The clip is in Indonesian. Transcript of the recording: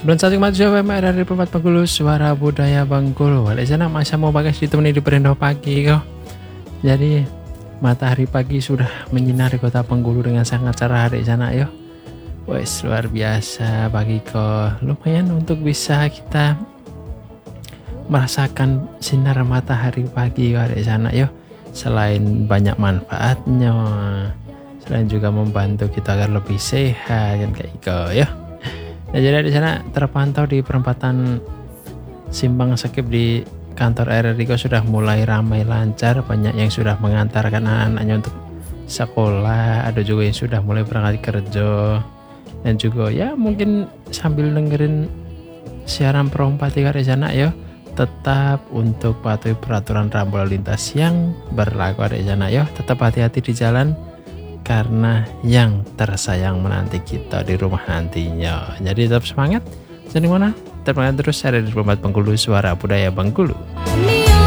91,7 FM dari Perempat Bengkulu, suara budaya Bengkulu. Balik sana masa mau bagas ditemani di Perindah pagi kok. Jadi matahari pagi sudah menyinari kota Bengkulu dengan sangat cerah di sana yo. Wes luar biasa pagi kok. Lumayan untuk bisa kita merasakan sinar matahari pagi kok di sana yo. Selain banyak manfaatnya, selain juga membantu kita agar lebih sehat kan kayak gitu ya. Nah, jadi di sana terpantau di perempatan Simpang Sekip di kantor RRI sudah mulai ramai lancar, banyak yang sudah mengantarkan anak-anaknya untuk sekolah, ada juga yang sudah mulai berangkat kerja, dan juga ya mungkin sambil dengerin siaran Perempat di sana ya, tetap untuk patuhi peraturan lalu lintas yang berlaku di sana ya, tetap hati-hati di jalan karena yang tersayang menanti kita di rumah nantinya. Jadi tetap semangat. Jadi mana? Tetap semangat terus ada di Perempat Bengkulu, suara budaya Bengkulu.